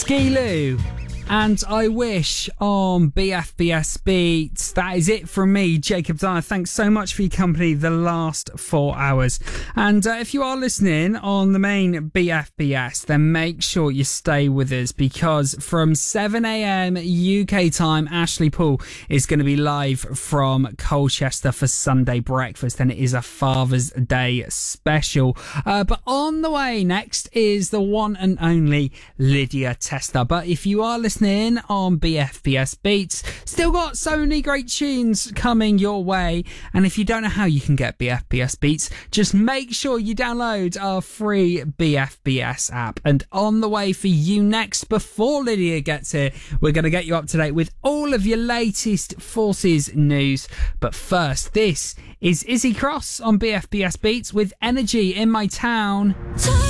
Skilu and I Wish on BFBS Beats. That is it from me, Jacob Dyer. Thanks so much for your company the last 4 hours. And if you are listening on the main BFBS, then make sure you stay with us, because from 7 a.m. UK time, Ashley Poole is going to be live from Colchester for Sunday breakfast, and it is a Father's Day special. But on the way next is the one and only Lydia Testa. But if you are listening on BFBS Beats, still got so many great tunes coming your way. And if you don't know how you can get BFBS Beats, just make sure you download our free BFBS app. And on the way for you next, before Lydia gets here, we're going to get you up to date with all of your latest Forces news. But first, this is Izzy Cross on BFBS Beats with Energy in My Town.